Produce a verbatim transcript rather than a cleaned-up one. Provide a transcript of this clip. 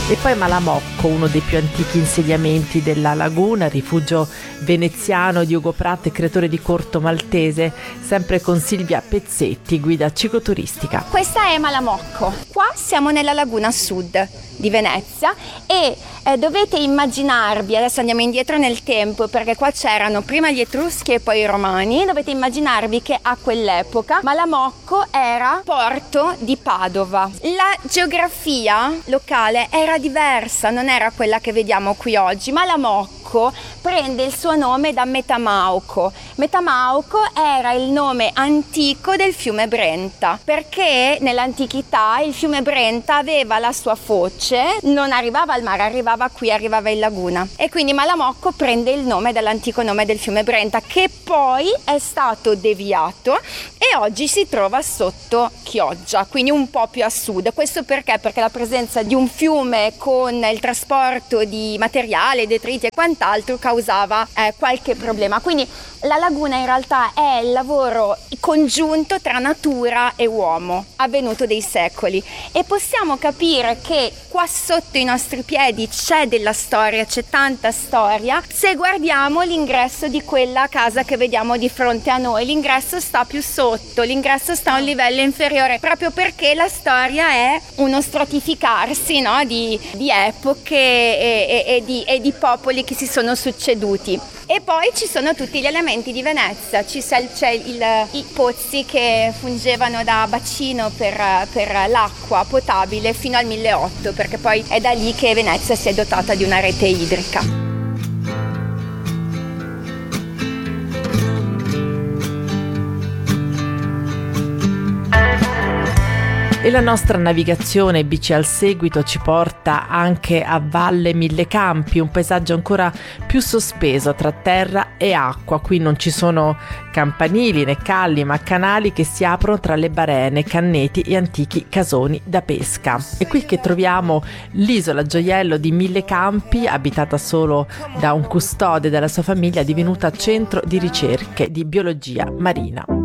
E poi Malamocco, uno dei più antichi insediamenti della laguna, rifugio veneziano di Ugo Pratt e creatore di corto maltese, sempre con Silvia Pezzetti, guida cicloturistica. Questa è Malamocco. Qua siamo nella laguna sud di Venezia e eh, dovete immaginarvi, adesso andiamo indietro nel tempo perché qua c'erano prima gli Etruschi e poi i Romani, dovete immaginarvi che a quell'epoca Malamocco era porto di Padova. La geografia locale era diversa, non era quella che vediamo qui oggi. Malamocco prende il suo nome da Metamauco. Metamauco era il nome antico del fiume Brenta, perché nell'antichità il fiume Brenta aveva la sua foce, non arrivava al mare, arrivava qui, arrivava in laguna, e quindi Malamocco prende il nome dall'antico nome del fiume Brenta, che poi è stato deviato e oggi si trova sotto Chioggia, quindi un po' più a sud. Questo perché? Perché la presenza di un fiume con il trasporto di materiale, detriti e quant'altro causava eh, qualche problema. Quindi la laguna in realtà è il lavoro congiunto tra natura e uomo, avvenuto dei secoli, e possiamo capire che qua sotto i nostri piedi c'è della storia, c'è tanta storia, se guardiamo l'ingresso di quella casa che vediamo di fronte a noi. L'ingresso sta più sotto, l'ingresso sta a un livello inferiore, proprio perché la storia è uno stratificarsi, no? di, di epoche e, e, e, di, e di popoli che si sono succeduti. E poi ci sono tutti gli elementi di Venezia, ci c'è, c'è il, i pozzi che fungevano da bacino per, per l'acqua potabile fino al milleottocento, perché poi è da lì che Venezia si è dotata di una rete idrica. E la nostra navigazione bici al seguito ci porta anche a Valle Mille Campi, un paesaggio ancora più sospeso tra terra e acqua. Qui non ci sono campanili né calli, ma canali che si aprono tra le barene, canneti e antichi casoni da pesca. È qui che troviamo l'isola gioiello di Mille Campi, abitata solo da un custode della sua famiglia, divenuta centro di ricerche di biologia marina.